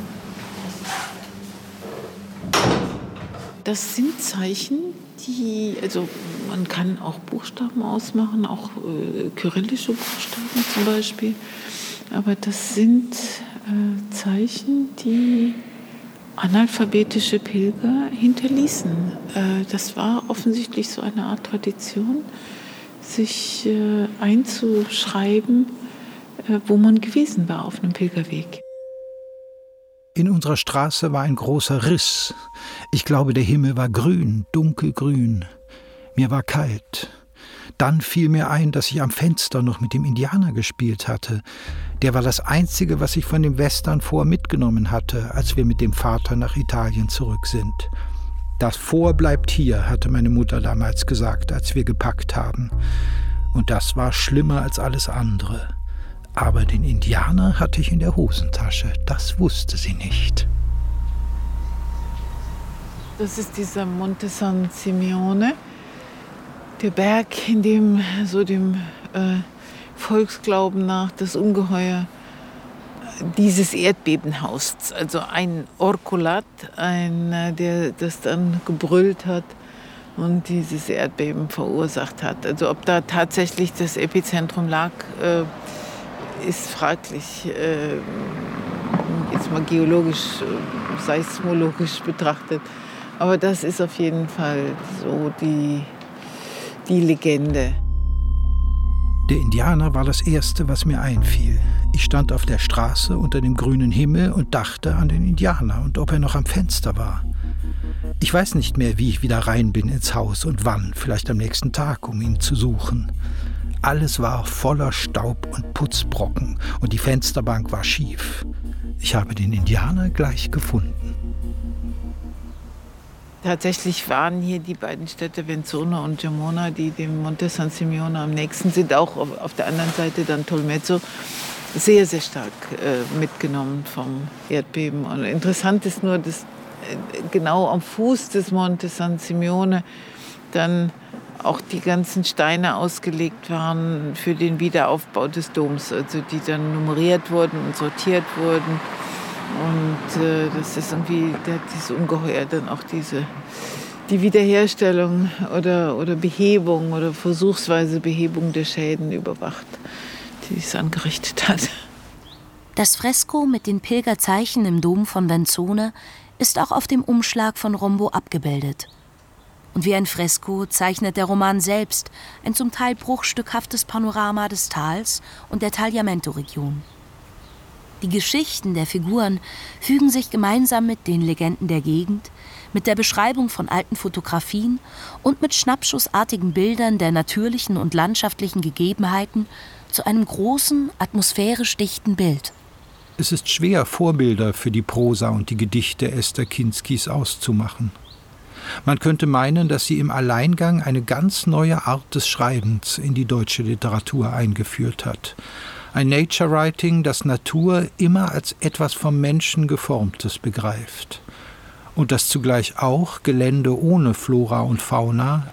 Das sind Zeichen, die, also man kann auch Buchstaben ausmachen, auch äh, kyrillische Buchstaben zum Beispiel. Aber das sind äh, Zeichen, die analphabetische Pilger hinterließen. Äh, das war offensichtlich so eine Art Tradition, sich äh, einzuschreiben, äh, wo man gewesen war auf einem Pilgerweg. In unserer Straße war ein großer Riss. Ich glaube, der Himmel war grün, dunkelgrün. Mir war kalt. Dann fiel mir ein, dass ich am Fenster noch mit dem Indianer gespielt hatte. Der war das Einzige, was ich von dem Western Fort mitgenommen hatte, als wir mit dem Vater nach Italien zurück sind. Das Fort bleibt hier, hatte meine Mutter damals gesagt, als wir gepackt haben. Und das war schlimmer als alles andere. Aber den Indianer hatte ich in der Hosentasche. Das wusste sie nicht. Das ist dieser Monte San Simeone, der Berg, in dem so dem äh, Volksglauben nach das Ungeheuer dieses Erdbeben haust. Also ein Orkolat, ein, der das dann gebrüllt hat und dieses Erdbeben verursacht hat. Also ob da tatsächlich das Epizentrum lag, äh, ist fraglich, äh, jetzt mal geologisch, äh, seismologisch betrachtet. Aber das ist auf jeden Fall so die, die Legende. Der Indianer war das Erste, was mir einfiel. Ich stand auf der Straße unter dem grünen Himmel und dachte an den Indianer und ob er noch am Fenster war. Ich weiß nicht mehr, wie ich wieder rein bin ins Haus und wann, vielleicht am nächsten Tag, um ihn zu suchen. Alles war voller Staub und Putzbrocken und die Fensterbank war schief. Ich habe den Indianer gleich gefunden. Tatsächlich waren hier die beiden Städte Venzone und Gemona, die dem Monte San Simeone am nächsten sind, auch auf der anderen Seite dann Tolmezzo, sehr, sehr stark äh, mitgenommen vom Erdbeben. Und interessant ist nur, dass äh, genau am Fuß des Monte San Simeone dann auch die ganzen Steine ausgelegt waren für den Wiederaufbau des Doms, also die dann nummeriert wurden und sortiert wurden. Und äh, das ist irgendwie, der hat dieses Ungeheuer dann auch diese, die Wiederherstellung oder, oder Behebung oder versuchsweise Behebung der Schäden überwacht, die es angerichtet hat. Das Fresko mit den Pilgerzeichen im Dom von Venzone ist auch auf dem Umschlag von Rombo abgebildet. Und wie ein Fresko zeichnet der Roman selbst ein zum Teil bruchstückhaftes Panorama des Tals und der Tagliamento-Region. Die Geschichten der Figuren fügen sich gemeinsam mit den Legenden der Gegend, mit der Beschreibung von alten Fotografien und mit schnappschussartigen Bildern der natürlichen und landschaftlichen Gegebenheiten zu einem großen, atmosphärisch dichten Bild. Es ist schwer, Vorbilder für die Prosa und die Gedichte Esther Kinskis auszumachen. Man könnte meinen, dass sie im Alleingang eine ganz neue Art des Schreibens in die deutsche Literatur eingeführt hat. Ein Nature-Writing, das Natur immer als etwas vom Menschen Geformtes begreift. Und das zugleich auch Gelände ohne Flora und Fauna